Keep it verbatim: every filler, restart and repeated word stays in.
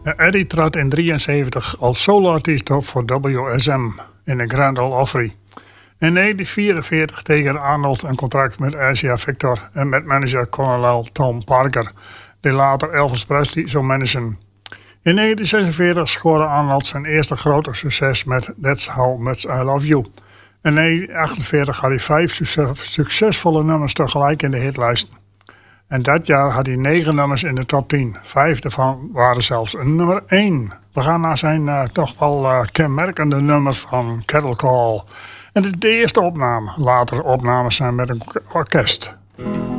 Eddie trad in drieënzeventig als soloartiest op voor W S M in de Grand Ole Opry. In negentien vierenveertig tekende Arnold een contract met Asia Victor en met manager Colonel Tom Parker, die later Elvis Presley zou managen. In negentien zesenveertig scoorde Arnold zijn eerste grote succes met That's How Much I Love You. In negentien achtenveertig had hij vijf succes- succesvolle nummers tegelijk in de hitlijsten. En dat jaar had hij negen nummers in de top tien. Vijf daarvan waren zelfs een nummer één. We gaan naar zijn uh, toch wel uh, kenmerkende nummer van Cattle Call. En dit is de eerste opname. Later opnames zijn met een orkest.